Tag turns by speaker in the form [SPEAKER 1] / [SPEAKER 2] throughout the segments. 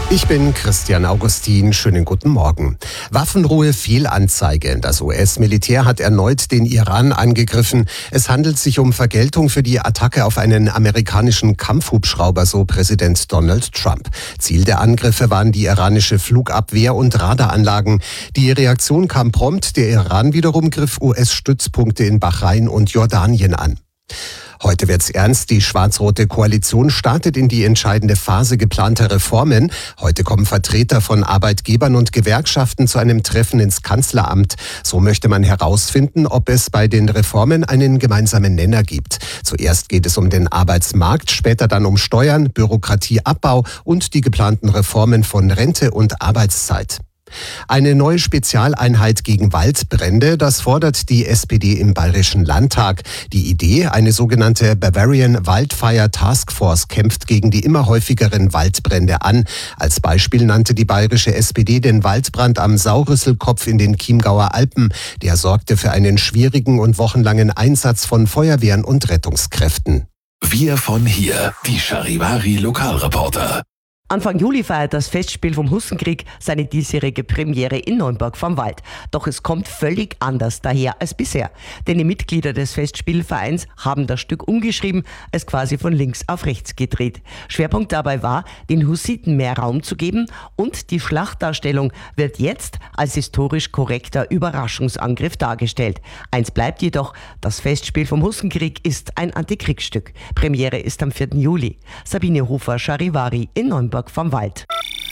[SPEAKER 1] Ich bin Christian Augustin. Schönen guten Morgen. Waffenruhe-Fehlanzeige. Das US-Militär hat erneut den Iran angegriffen. Es handelt sich um Vergeltung für die Attacke auf einen amerikanischen Kampfhubschrauber, so Präsident Donald Trump. Ziel der Angriffe waren die iranische Flugabwehr und Radaranlagen. Die Reaktion kam prompt. Der Iran wiederum griff US-Stützpunkte in Bahrain und Jordanien an. Heute wird's ernst. Die schwarz-rote Koalition startet in die entscheidende Phase geplanter Reformen. Heute kommen Vertreter von Arbeitgebern und Gewerkschaften zu einem Treffen ins Kanzleramt. So möchte man herausfinden, ob es bei den Reformen einen gemeinsamen Nenner gibt. Zuerst geht es um den Arbeitsmarkt, später dann um Steuern, Bürokratieabbau und die geplanten Reformen von Rente und Arbeitszeit. Eine neue Spezialeinheit gegen Waldbrände, das fordert die SPD im Bayerischen Landtag. Die Idee, eine sogenannte Bavarian Wildfire Task Force, kämpft gegen die immer häufigeren Waldbrände an. Als Beispiel nannte die bayerische SPD den Waldbrand am Saurüsselkopf in den Chiemgauer Alpen. Der sorgte für einen schwierigen und wochenlangen Einsatz von Feuerwehren und Rettungskräften.
[SPEAKER 2] Wir von hier, die Charivari Lokalreporter.
[SPEAKER 3] Anfang Juli feiert das Festspiel vom Hussenkrieg seine diesjährige Premiere in Neunburg vom Wald. Doch es kommt völlig anders daher als bisher. Denn die Mitglieder des Festspielvereins haben das Stück umgeschrieben, es quasi von links auf rechts gedreht. Schwerpunkt dabei war, den Hussiten mehr Raum zu geben, und die Schlachtdarstellung wird jetzt als historisch korrekter Überraschungsangriff dargestellt. Eins bleibt jedoch, das Festspiel vom Hussenkrieg ist ein Antikriegsstück. Premiere ist am 4. Juli. Sabine Hofer, Charivari in Neunburg vom Wald.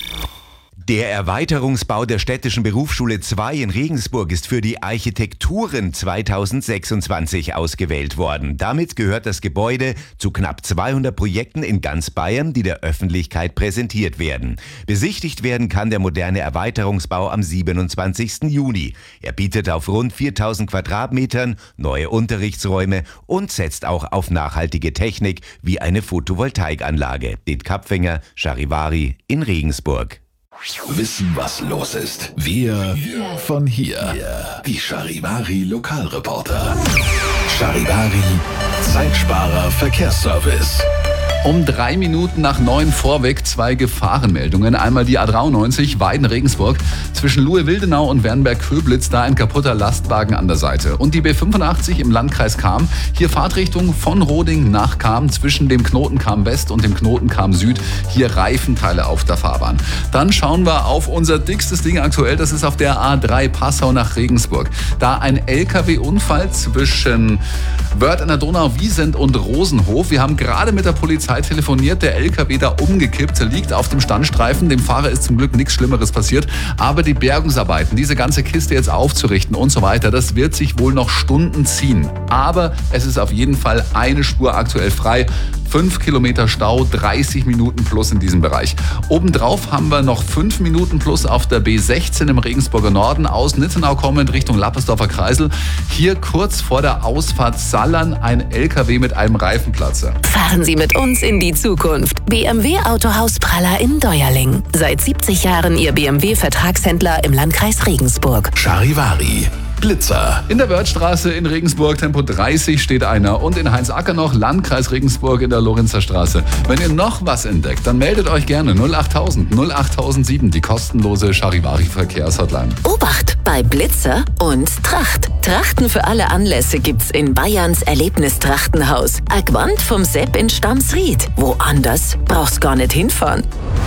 [SPEAKER 4] Der Erweiterungsbau der Städtischen Berufsschule 2 in Regensburg ist für die Architekturen 2026 ausgewählt worden. Damit gehört das Gebäude zu knapp 200 Projekten in ganz Bayern, die der Öffentlichkeit präsentiert werden. Besichtigt werden kann der moderne Erweiterungsbau am 27. Juni. Er bietet auf rund 4000 Quadratmetern neue Unterrichtsräume und setzt auch auf nachhaltige Technik wie eine Photovoltaikanlage. Det Kapfinger, Charivari in Regensburg.
[SPEAKER 2] Wissen, was los ist. Wir von hier. Die Charivari Lokalreporter. Charivari Zeitsparer Verkehrsservice.
[SPEAKER 5] Um 3 Minuten nach 9 vorweg 2 Gefahrenmeldungen. Einmal die A93 Weiden-Regensburg zwischen Luhe-Wildenau und Wernberg-Köblitz, da ein kaputter Lastwagen an der Seite. Und die B85 im Landkreis Cham, hier Fahrtrichtung von Roding nach Cham zwischen dem Knoten Cham West und dem Knoten Cham Süd. Hier Reifenteile auf der Fahrbahn. Dann schauen wir auf unser dickstes Ding aktuell, das ist auf der A3 Passau nach Regensburg. Da ein LKW-Unfall zwischen Wörth an der Donau, Wiesent und Rosenhof. Wir haben gerade mit der Polizei telefoniert, der LKW da umgekippt, liegt auf dem Standstreifen. Dem Fahrer ist zum Glück nichts Schlimmeres passiert. Aber die Bergungsarbeiten, diese ganze Kiste jetzt aufzurichten und so weiter, das wird sich wohl noch Stunden ziehen. Aber es ist auf jeden Fall eine Spur aktuell frei. 5 Kilometer Stau, 30 Minuten plus in diesem Bereich. Obendrauf haben wir noch 5 Minuten plus auf der B16 im Regensburger Norden, aus Nittenau kommend Richtung Lappersdorfer Kreisel. Hier kurz vor der Ausfahrt Sallern ein LKW mit einem Reifenplatzer.
[SPEAKER 6] Fahren Sie mit uns in die Zukunft. BMW Autohaus Praller in Deuerling. Seit 70 Jahren Ihr BMW-Vertragshändler im Landkreis Regensburg.
[SPEAKER 2] Charivari Blitzer.
[SPEAKER 5] In der Wörthstraße in Regensburg, Tempo 30 steht einer. Und in Heinz-Acker noch, Landkreis Regensburg in der Lorenzer Straße. Wenn ihr noch was entdeckt, dann meldet euch gerne 08000 08007, die kostenlose Charivari-Verkehrshotline.
[SPEAKER 6] Obacht bei Blitzer und Tracht. Trachten für alle Anlässe gibt's in Bayerns Erlebnistrachtenhaus. Agwand vom Sepp in Stamsried. Woanders brauchst gar nicht hinfahren.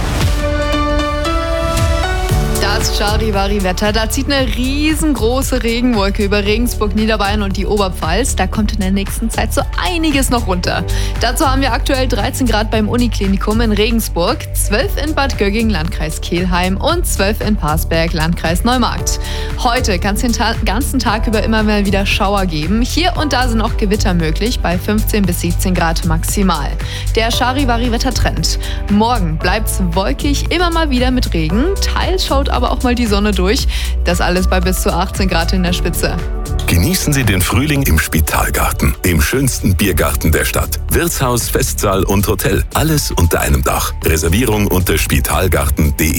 [SPEAKER 7] Das Charivari-Wetter, da zieht eine riesengroße Regenwolke über Regensburg, Niederbayern und die Oberpfalz. Da kommt in der nächsten Zeit so einiges noch runter. Dazu haben wir aktuell 13 Grad beim Uniklinikum in Regensburg, 12 in Bad Gögging, Landkreis Kelheim und 12 in Parsberg, Landkreis Neumarkt. Heute kann es den ganzen Tag über immer mal wieder Schauer geben. Hier und da sind auch Gewitter möglich, bei 15 bis 17 Grad maximal. Der Charivari-Wettertrend. Morgen bleibt's wolkig, immer mal wieder mit Regen. Teils schaut aber auch mal die Sonne durch. Das alles bei bis zu 18 Grad in der Spitze.
[SPEAKER 2] Genießen Sie den Frühling im Spitalgarten, dem schönsten Biergarten der Stadt. Wirtshaus, Festsaal und Hotel, alles unter einem Dach. Reservierung unter spitalgarten.de.